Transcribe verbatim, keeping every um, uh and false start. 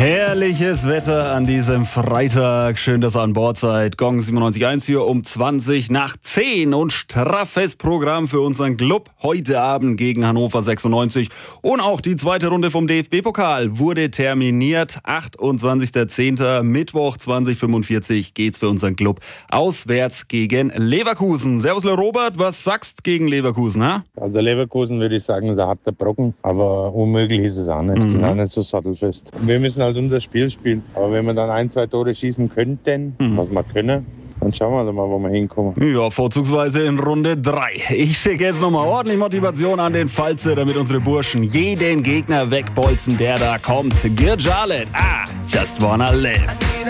Herrliches Wetter an diesem Freitag. Schön, dass ihr an Bord seid. Gong siebenundneunzig Komma eins hier um zwanzig nach zehn und straffes Programm für unseren Club. Heute Abend gegen Hannover sechsundneunzig. Und auch die zweite Runde vom D F B-Pokal wurde terminiert. achtundzwanzigster zehnter Mittwoch zwanzig fünfundvierzig geht's für unseren Club auswärts gegen Leverkusen. Servus, Robert, was sagst gegen Leverkusen, ha? Also Leverkusen würde ich sagen, ist ein harter Brocken, aber unmöglich ist es auch nicht. Die Mhm. sind auch nicht so sattelfest. Wir müssen halt unser Spiel spielen. Aber wenn wir dann ein, zwei Tore schießen könnten, mhm. was wir können, dann schauen wir mal, wo wir hinkommen. Ja, vorzugsweise in Runde drei. Ich schicke jetzt nochmal ordentlich Motivation an den Falze, damit unsere Burschen jeden Gegner wegbolzen, der da kommt. Gir Jalet, ah, just wanna live.